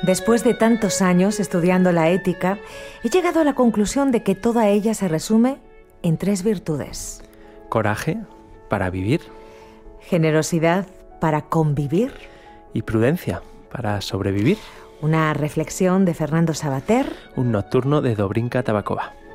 Después de tantos años estudiando la ética, he llegado a la conclusión de que toda ella se resume en 3 virtudes. Coraje para vivir. Generosidad para convivir. Y prudencia para sobrevivir. Una reflexión de Fernando Savater. Un nocturno de Dobrinka Tabakova.